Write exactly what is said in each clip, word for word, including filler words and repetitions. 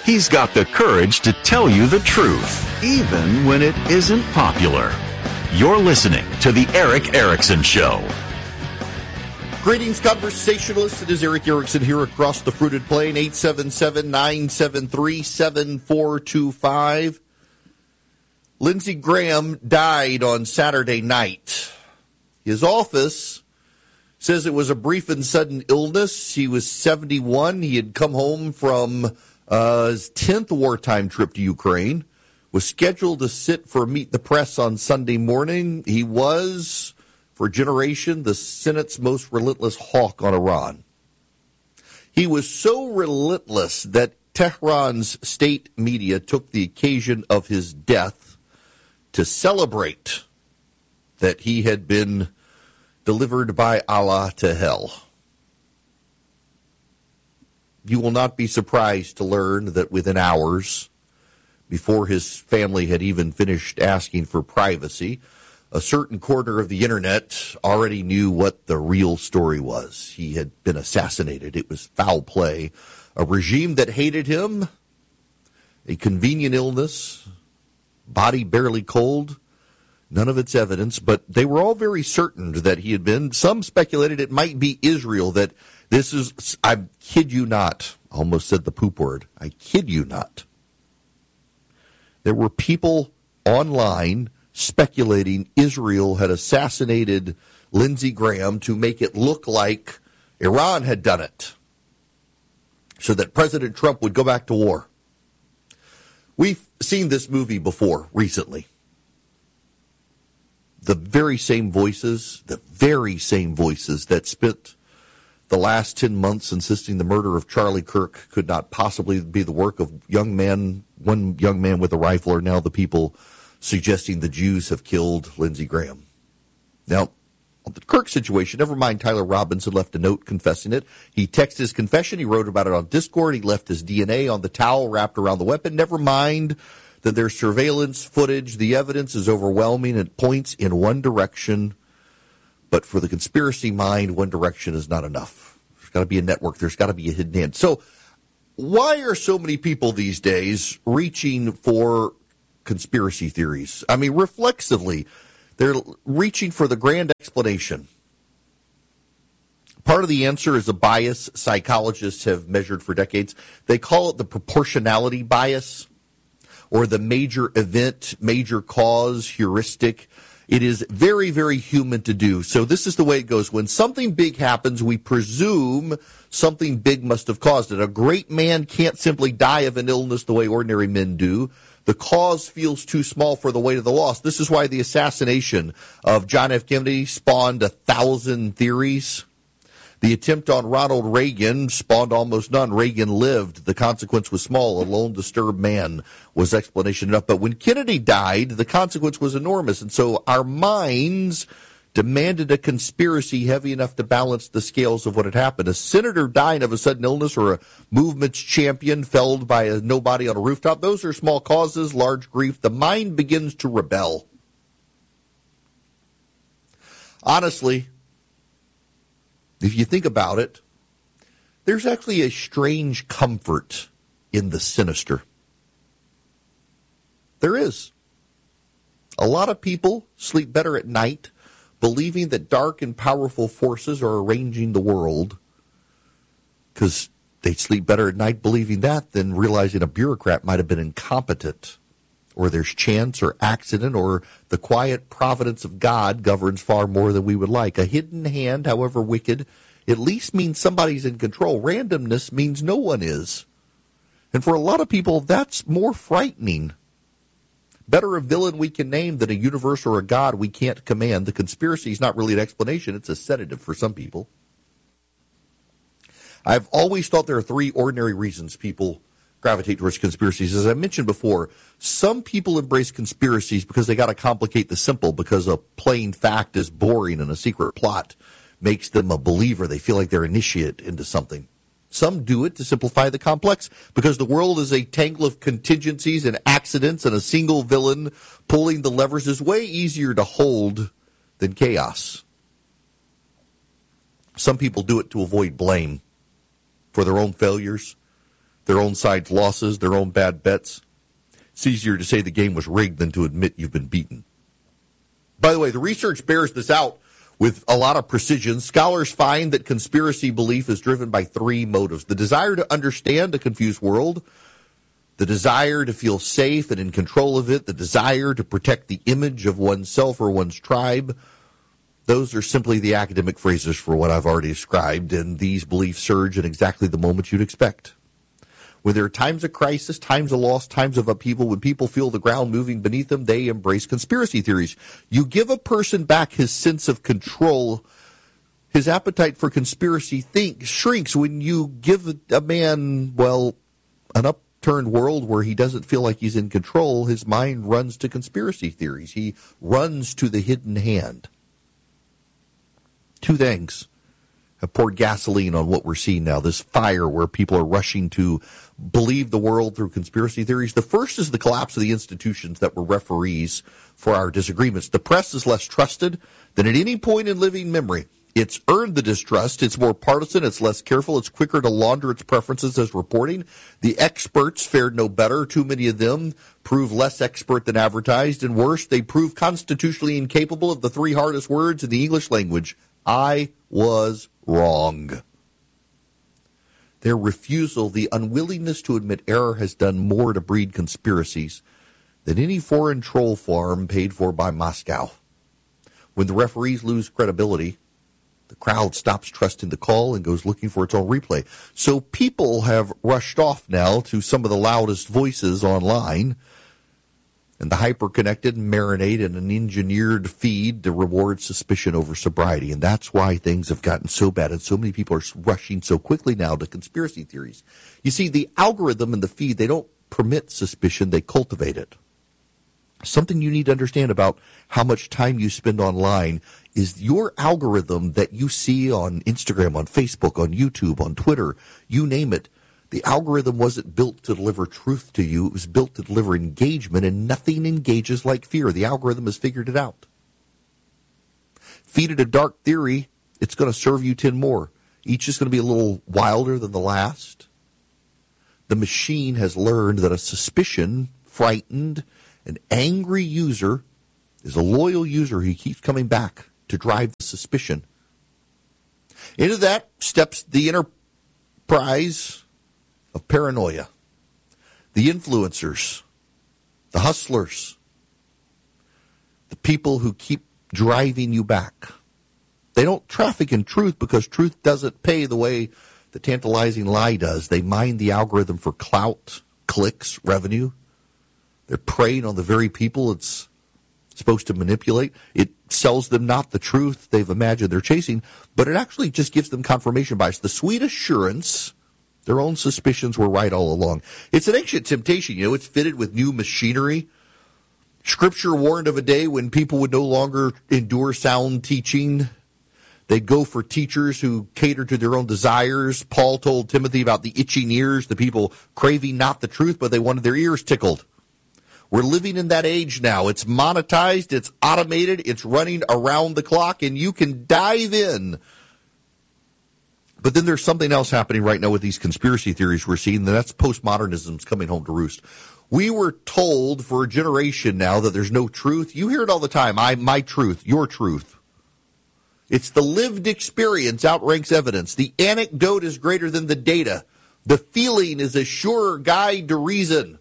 He's got the courage to tell you the truth, even when it isn't popular. You're listening to The Erick Erickson Show. Greetings, conversationalists. It is Erick Erickson here across the fruited plain, eight seven seven, nine seven three, seven four two five. Lindsey Graham died on Saturday night. His office says it was a brief and sudden illness. He was seventy-one. He had come home from uh, his tenth wartime trip to Ukraine, was scheduled to sit for Meet the Press on Sunday morning. He was, for a generation, the Senate's most relentless hawk on Iran. He was so relentless that Tehran's state media took the occasion of his death to celebrate that he had been delivered by Allah to hell. You will not be surprised to learn that within hours, before his family had even finished asking for privacy, a certain corner of the internet already knew what the real story was. He had been assassinated. It was foul play. A regime that hated him, a convenient illness, body barely cold, none of its evidence, but they were all very certain that he had been. Some speculated it might be Israel, that this is, I kid you not, I almost said the poop word, I kid you not. There were people online speculating Israel had assassinated Lindsey Graham to make it look like Iran had done it, so that President Trump would go back to war. We've seen this movie before recently. The very same voices, the very same voices that spent the last ten months insisting the murder of Charlie Kirk could not possibly be the work of young man, one young man with a rifle, are now the people suggesting the Jews have killed Lindsey Graham. Now, on the Kirk situation, never mind Tyler Robinson left a note confessing it. He texted his confession. He wrote about it on Discord. He left his D N A on the towel wrapped around the weapon. Never mind that there's surveillance footage. The evidence is overwhelming. It points in one direction. But for the conspiracy mind, one direction is not enough. There's got to be a network. There's got to be a hidden hand. So why are so many people these days reaching for conspiracy theories? I mean, reflexively, they're reaching for the grand explanation. Part of the answer is a bias psychologists have measured for decades. They call it the proportionality bias, or the major event, major cause heuristic. It is very, very human to do. So this is the way it goes. When something big happens, we presume something big must have caused it. A great man can't simply die of an illness the way ordinary men do. The cause feels too small for the weight of the loss. This is why the assassination of John F. Kennedy spawned a thousand theories. The attempt on Ronald Reagan spawned almost none. Reagan lived. The consequence was small. A lone, disturbed man was explanation enough. But when Kennedy died, the consequence was enormous. And so our minds demanded a conspiracy heavy enough to balance the scales of what had happened. A senator dying of a sudden illness, or a movement's champion felled by a nobody on a rooftop, those are small causes, large grief. The mind begins to rebel. Honestly, if you think about it, there's actually a strange comfort in the sinister. There is. A lot of people sleep better at night believing that dark and powerful forces are arranging the world, because they sleep better at night believing that than realizing a bureaucrat might have been incompetent, or there's chance or accident, or the quiet providence of God governs far more than we would like. A hidden hand, however wicked, at least means somebody's in control. Randomness means no one is. And for a lot of people, that's more frightening. Better a villain we can name than a universe or a God we can't command. The conspiracy is not really an explanation. It's a sedative for some people. I've always thought there are three ordinary reasons people gravitate towards conspiracies. As I mentioned before, some people embrace conspiracies because they got to complicate the simple, because a plain fact is boring and a secret plot makes them a believer. They feel like they're initiate into something. Some do it to simplify the complex, because the world is a tangle of contingencies and accidents, and a single villain pulling the levers is way easier to hold than chaos. Some people do it to avoid blame for their own failures, their own side's losses, their own bad bets. It's easier to say the game was rigged than to admit you've been beaten. By the way, the research bears this out with a lot of precision. Scholars find that conspiracy belief is driven by three motives: the desire to understand a confused world, the desire to feel safe and in control of it, the desire to protect the image of oneself or one's tribe. Those are simply the academic phrases for what I've already described, and these beliefs surge in exactly the moment you'd expect. When there are times of crisis, times of loss, times of upheaval, when people feel the ground moving beneath them, they embrace conspiracy theories. You give a person back his sense of control, his appetite for conspiracy think shrinks. When you give a man, well, an upturned world where he doesn't feel like he's in control, his mind runs to conspiracy theories. He runs to the hidden hand. Two things have poured gasoline on what we're seeing now, this fire where people are rushing to believe the world through conspiracy theories. The first is the collapse of the institutions that were referees for our disagreements. The press is less trusted than at any point in living memory. It's earned the distrust. It's more partisan. It's less careful. It's quicker to launder its preferences as reporting. The experts fared no better. Too many of them prove less expert than advertised. And worse, they prove constitutionally incapable of the three hardest words in the English language: I was wrong. Their refusal, the unwillingness to admit error, has done more to breed conspiracies than any foreign troll farm paid for by Moscow. When the referees lose credibility, the crowd stops trusting the call and goes looking for its own replay. So people have rushed off now to some of the loudest voices online, and the hyper-connected marinate in an engineered feed to reward suspicion over sobriety. And that's why things have gotten so bad, and so many people are rushing so quickly now to conspiracy theories. You see, the algorithm and the feed, they don't permit suspicion, they cultivate it. Something you need to understand about how much time you spend online is your algorithm that you see on Instagram, on Facebook, on YouTube, on Twitter, you name it. The algorithm wasn't built to deliver truth to you. It was built to deliver engagement, and nothing engages like fear. The algorithm has figured it out. Feed it a dark theory, it's going to serve you ten more. Each is going to be a little wilder than the last. The machine has learned that a suspicion, frightened, an angry user is a loyal user who keeps coming back to drive the suspicion. Into that steps the enterprise of paranoia, the influencers, the hustlers, the people who keep driving you back. They don't traffic in truth because truth doesn't pay the way the tantalizing lie does. They mine the algorithm for clout, clicks, revenue. They're preying on the very people it's supposed to manipulate. It sells them not the truth they've imagined they're chasing, but it actually just gives them confirmation bias, the sweet assurance their own suspicions were right all along. It's an ancient temptation, you know. It's fitted with new machinery. Scripture warned of a day when people would no longer endure sound teaching. They'd go for teachers who cater to their own desires. Paul told Timothy about the itching ears, the people craving not the truth, but they wanted their ears tickled. We're living in that age now. It's monetized, it's automated, it's running around the clock, and you can dive in. But then there's something else happening right now with these conspiracy theories we're seeing, and that's postmodernism's coming home to roost. We were told for a generation now that there's no truth. You hear it all the time. I, my truth, your truth. It's the lived experience outranks evidence. The anecdote is greater than the data. The feeling is a surer guide to reason.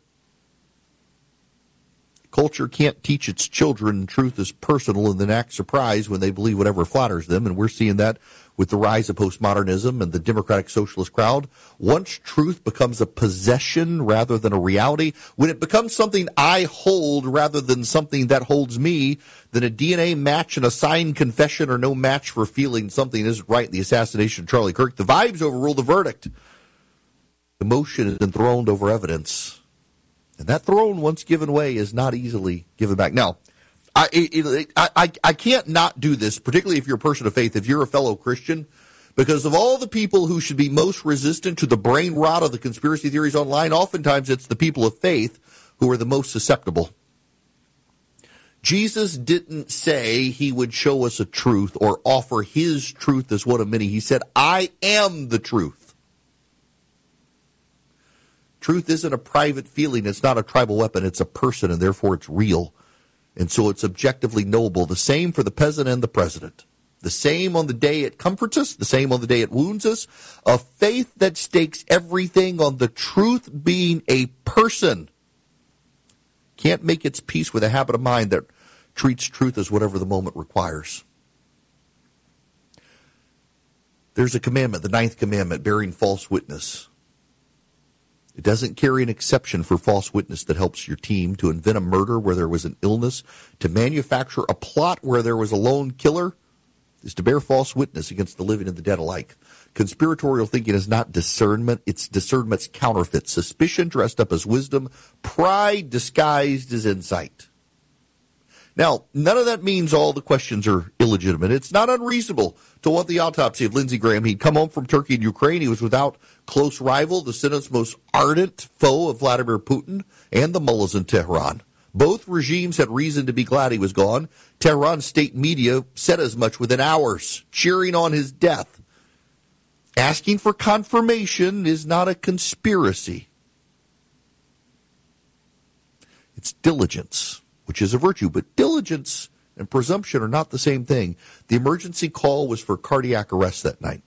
Culture can't teach its children truth is personal and then act surprised when they believe whatever flatters them, and we're seeing that with the rise of postmodernism and the democratic socialist crowd. Once truth becomes a possession rather than a reality, when it becomes something I hold rather than something that holds me, then a D N A match and a signed confession are no match for feeling something isn't right in the assassination of Charlie Kirk. The vibes overrule the verdict. Emotion is enthroned over evidence. And that throne, once given way, is not easily given back. Now, I, it, I, I, I can't not do this, particularly if you're a person of faith, if you're a fellow Christian, because of all the people who should be most resistant to the brain rot of the conspiracy theories online, oftentimes it's the people of faith who are the most susceptible. Jesus didn't say he would show us a truth or offer his truth as one of many. He said, I am the truth. Truth isn't a private feeling. It's not a tribal weapon. It's a person, and therefore it's real. And so it's objectively knowable. The same for the peasant and the president. The same on the day it comforts us, the same on the day it wounds us. A faith that stakes everything on the truth being a person can't make its peace with a habit of mind that treats truth as whatever the moment requires. There's a commandment, the ninth commandment, bearing false witness. It doesn't carry an exception for false witness that helps your team to invent a murder where there was an illness, to manufacture a plot where there was a lone killer, is to bear false witness against the living and the dead alike. Conspiratorial thinking is not discernment. It's discernment's counterfeit. Suspicion dressed up as wisdom. Pride disguised as insight. Now, none of that means all the questions are illegitimate. It's not unreasonable to want the autopsy of Lindsey Graham. He'd come home from Turkey and Ukraine. He was without close rival, the Senate's most ardent foe of Vladimir Putin and the mullahs in Tehran. Both regimes had reason to be glad he was gone. Tehran state media said as much within hours, cheering on his death. Asking for confirmation is not a conspiracy. It's diligence, which is a virtue, but diligence and presumption are not the same thing. The emergency call was for cardiac arrest that night.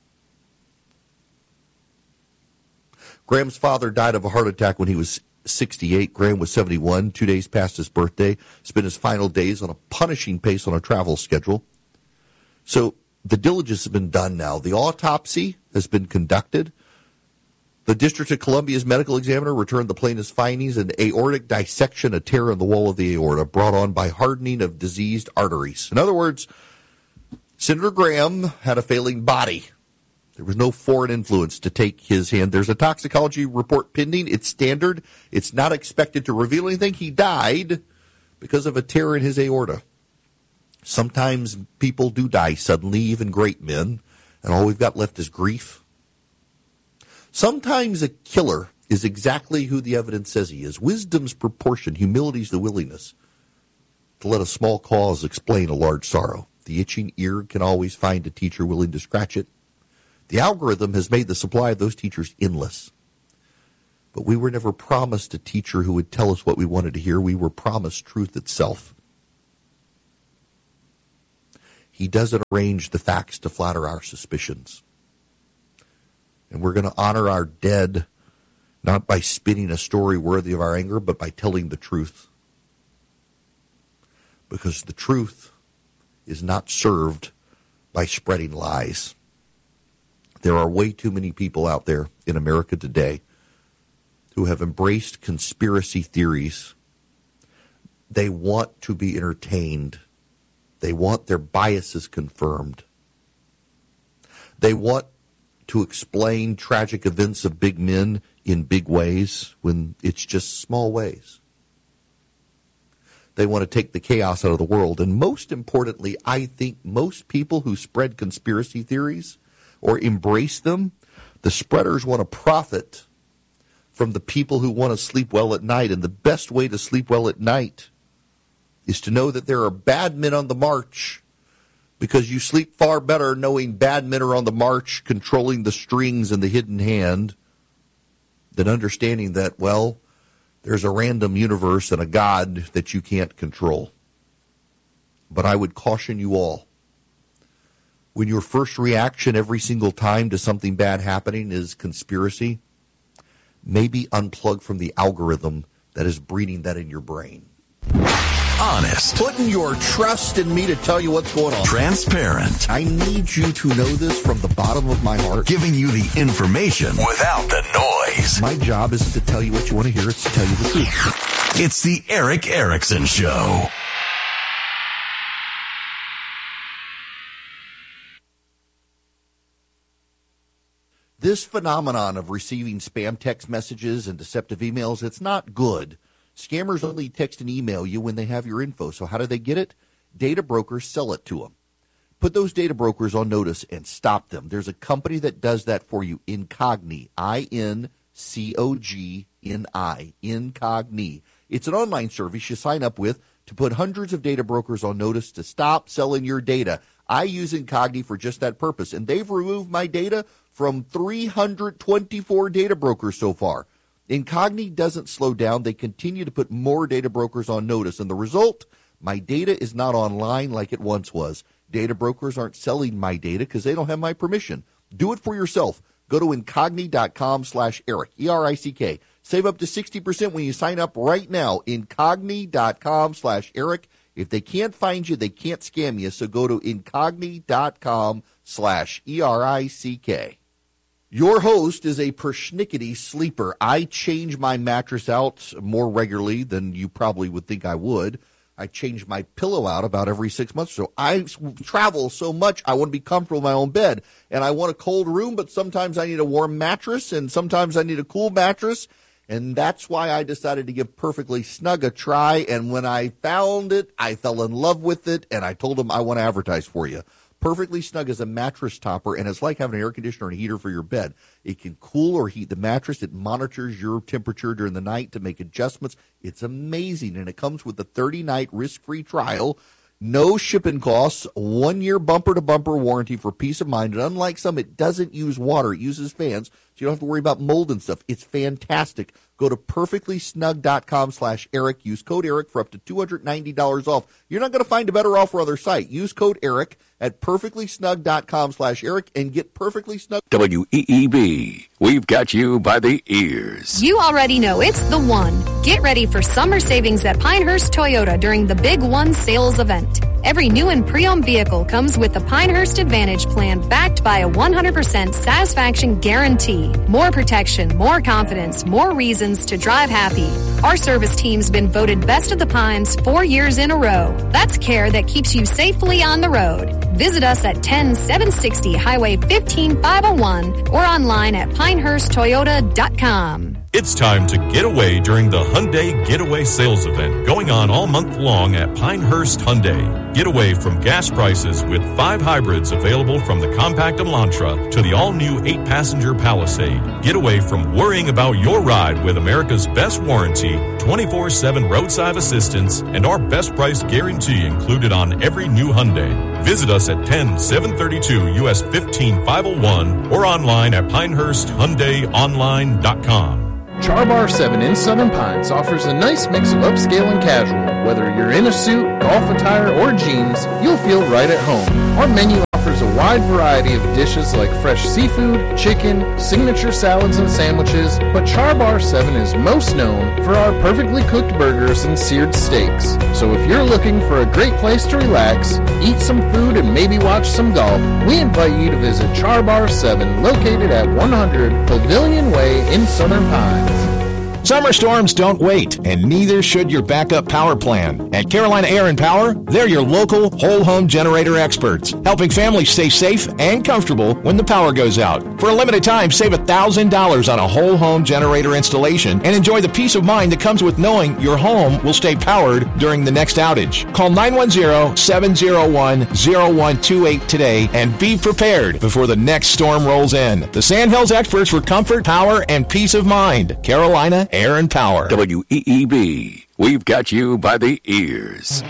Graham's father died of a heart attack when he was sixty-eight. Graham was seventy-one, two days past his birthday, spent his final days on a punishing pace on a travel schedule. So the diligence has been done now. The autopsy has been conducted. The District of Columbia's medical examiner returned the plaintiff's findings, an aortic dissection, a tear in the wall of the aorta brought on by hardening of diseased arteries. In other words, Senator Graham had a failing body. There was no foreign influence to take his hand. There's a toxicology report pending. It's standard. It's not expected to reveal anything. He died because of a tear in his aorta. Sometimes people do die suddenly, even great men, and all we've got left is grief. Sometimes a killer is exactly who the evidence says he is. Wisdom's proportion, humility's the willingness to let a small cause explain a large sorrow. The itching ear can always find a teacher willing to scratch it. The algorithm has made the supply of those teachers endless. But we were never promised a teacher who would tell us what we wanted to hear. We were promised truth itself. He doesn't arrange the facts to flatter our suspicions. And we're going to honor our dead not by spinning a story worthy of our anger, but by telling the truth. Because the truth is not served by spreading lies. There are way too many people out there in America today who have embraced conspiracy theories. They want to be entertained. They want their biases confirmed. They want to explain tragic events of big men in big ways when it's just small ways. They want to take the chaos out of the world. And most importantly, I think most people who spread conspiracy theories or embrace them, the spreaders want to profit from the people who want to sleep well at night. And the best way to sleep well at night is to know that there are bad men on the march, because you sleep far better knowing bad men are on the march controlling the strings and the hidden hand than understanding that, well, there's a random universe and a God that you can't control. But I would caution you all, when your first reaction every single time to something bad happening is conspiracy, maybe unplug from the algorithm that is breeding that in your brain. Honest. Putting your trust in me to tell you what's going on. Transparent. I need you to know this from the bottom of my heart. Giving you the information without the noise. My job isn't to tell you what you want to hear, it's to tell you the truth. It's the Erick Erickson Show. This phenomenon of receiving spam text messages and deceptive emails, it's not good. Scammers only text and email you when they have your info. So how do they get it? Data brokers sell it to them. Put those data brokers on notice and stop them. There's a company that does that for you, Incogni, I N C O G N I, Incogni. It's an online service you sign up with to put hundreds of data brokers on notice to stop selling your data. I use Incogni for just that purpose, and they've removed my data from three hundred twenty-four data brokers so far. Incogni doesn't slow down. They continue to put more data brokers on notice. And the result, my data is not online like it once was. Data brokers aren't selling my data because they don't have my permission. Do it for yourself. Go to incogni.com slash Eric, E R I C K. Save up to sixty percent when you sign up right now. Incogni.com slash Eric. If they can't find you, they can't scam you. So go to incogni.com slash E R I C K. Your host is a persnickety sleeper. I change my mattress out more regularly than you probably would think I would. I change my pillow out about every six months. So I travel so much, I want to be comfortable in my own bed. And I want a cold room, but sometimes I need a warm mattress, and sometimes I need a cool mattress. And that's why I decided to give Perfectly Snug a try. And when I found it, I fell in love with it, and I told them I want to advertise for you. Perfectly Snug is a mattress topper, and it's like having an air conditioner and a heater for your bed. It can cool or heat the mattress. It monitors your temperature during the night to make adjustments. It's amazing, and it comes with a thirty-night risk-free trial, no shipping costs, one-year bumper-to-bumper warranty for peace of mind. And unlike some, it doesn't use water. It uses fans, so you don't have to worry about mold and stuff. It's fantastic. Go to perfectlysnug.com slash Eric. Use code Eric for up to two hundred ninety dollars off. You're not going to find a better offer on their site. Use code Eric at perfectlysnug.com slash Eric and get Perfectly Snug. W E E B, we've got you by the ears. You already know it's the one. Get ready for summer savings at Pinehurst Toyota during the Big One sales event. Every new and pre-owned vehicle comes with the Pinehurst Advantage plan backed by a one hundred percent satisfaction guarantee. More protection, more confidence, more reasons to drive happy. Our service team's been voted Best of the Pines four years in a row. That's care that keeps you safely on the road. Visit us at ten seven sixty Highway fifteen five oh one or online at pinehurst toyota dot com. It's time to get away during the Hyundai Getaway Sales Event going on all month long at Pinehurst Hyundai. Get away from gas prices with five hybrids available from the compact Elantra to the all-new eight-passenger Palisade. Get away from worrying about your ride with America's best warranty, twenty-four seven roadside assistance, and our best price guarantee included on every new Hyundai. Visit us at ten seven thirty-two U S fifteen five oh one or online at pinehurst hyundai online dot com. Charbar seven in Southern Pines offers a nice mix of upscale and casual. Whether you're in a suit, golf attire, or jeans, you'll feel right at home. Our menu offers a wide variety of dishes like fresh seafood, chicken, signature salads and sandwiches, but Charbar seven is most known for our perfectly cooked burgers and seared steaks. So if you're looking for a great place to relax, eat some food, and maybe watch some golf, we invite you to visit Charbar seven, located at one hundred Pavilion Way in Southern Pines. Summer storms don't wait, and neither should your backup power plan. At Carolina Air and Power, they're your local whole home generator experts, helping families stay safe and comfortable when the power goes out. For a limited time, save one thousand dollars on a whole home generator installation and enjoy the peace of mind that comes with knowing your home will stay powered during the next outage. Call nine one zero, seven zero one, zero one two eight today and be prepared before the next storm rolls in. The Sandhills experts for comfort, power, and peace of mind. Carolina Air and Power. W E E B, we've got you by the ears.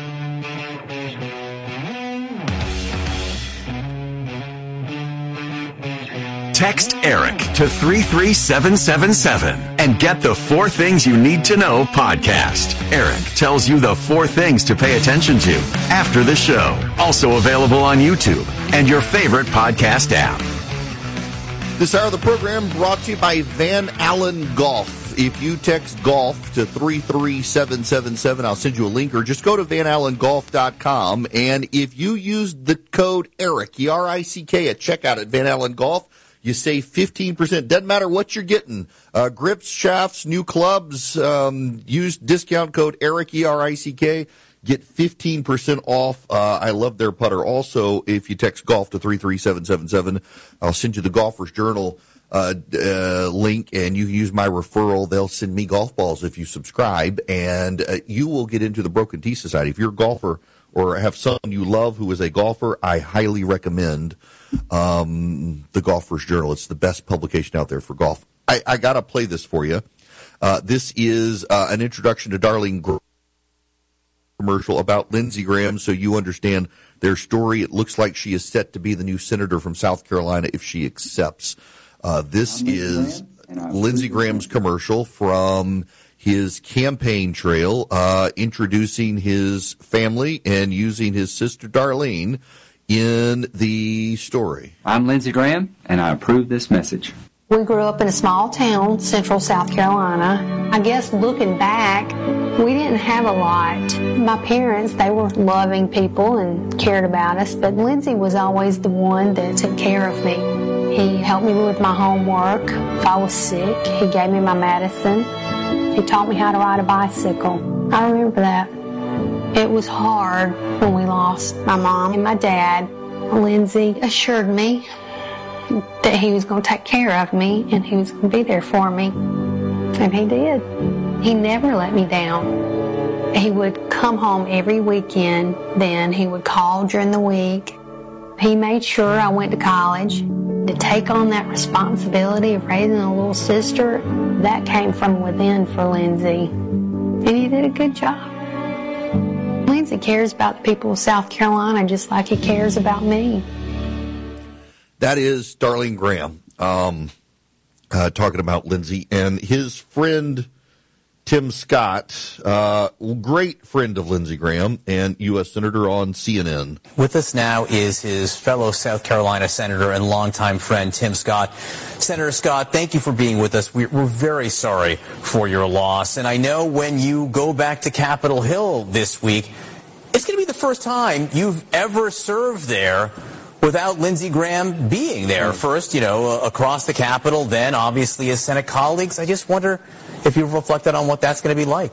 Text Eric to three three seven seven seven and get the Four Things You Need to Know podcast. Eric tells you the four things to pay attention to after the show. Also available on YouTube and your favorite podcast app. This hour of the program brought to you by Van Allen Golf. If you text golf to three three seven seven seven, I'll send you a link, or just go to van allen golf dot com. And if you use the code ERIC, E R I C K, at checkout at Van Allen Golf, you save fifteen percent. Doesn't matter what you're getting. Uh, grips, shafts, new clubs, um, use discount code ERIC, E R I C K. Get fifteen percent off. Uh, I love their putter. Also, if you text golf to three three seven seven seven, I'll send you the Golfer's Journal uh, uh, link, and you use my referral. They'll send me golf balls if you subscribe, and uh, you will get into the Broken Tee Society. If you're a golfer or have someone you love who is a golfer, I highly recommend um, the Golfer's Journal. It's the best publication out there for golf. I, I got to play this for you. Uh, this is uh, an introduction to Darlene Graham commercial about Lindsey Graham, so you understand their story. It looks like she is set to be the new senator from South Carolina if she accepts. Uh, this is Lindsey Graham's commercial from his campaign trail, uh, introducing his family and using his sister Darlene in the story. I'm Lindsey Graham, and I approve this message. We grew up in a small town, central South Carolina. I guess looking back, we didn't have a lot. My parents, they were loving people and cared about us, but Lindsey was always the one that took care of me. He helped me with my homework. If I was sick, he gave me my medicine. He taught me how to ride a bicycle. I remember that. It was hard when we lost my mom and my dad. Lindsey assured me that he was going to take care of me and he was going to be there for me. And he did. He never let me down. He would come home every weekend then. He would call during the week. He made sure I went to college. To take on that responsibility of raising a little sister, that came from within for Lindsey. And he did a good job. Lindsey cares about the people of South Carolina just like he cares about me. That is Darlene Graham um, uh, talking about Lindsey and his friend Tim Scott, uh, great friend of Lindsey Graham and U S Senator on C N N. With us now is his fellow South Carolina Senator and longtime friend Tim Scott. Senator Scott, thank you for being with us. We're very sorry for your loss. And I know when you go back to Capitol Hill this week, it's going to be the first time you've ever served there without Lindsey Graham being there. First, you know, across the Capitol, then obviously as Senate colleagues. I just wonder if you've reflected on what that's going to be like.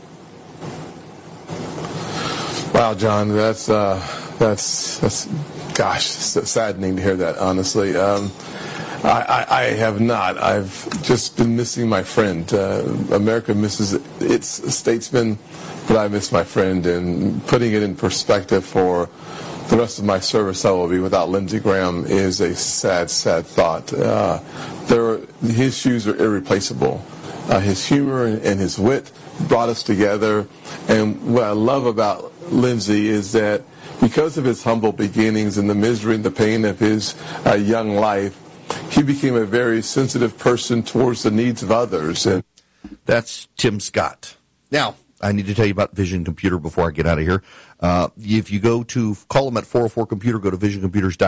Wow, John, that's, uh, that's, that's, gosh, it's saddening to hear that, honestly. Um, I, I, I have not. I've just been missing my friend. Uh, America misses its statesman, but I miss my friend. And putting it in perspective for the rest of my service I will be without Lindsey Graham is a sad, sad thought. Uh, there, his shoes are irreplaceable. Uh, his humor and his wit brought us together. And what I love about Lindsey is that because of his humble beginnings and the misery and the pain of his uh, young life, he became a very sensitive person towards the needs of others. And that's Tim Scott. Now, I need to tell you about Vision Computer before I get out of here. Uh, if you go to call them at four oh four computer, go to vision computers dot com.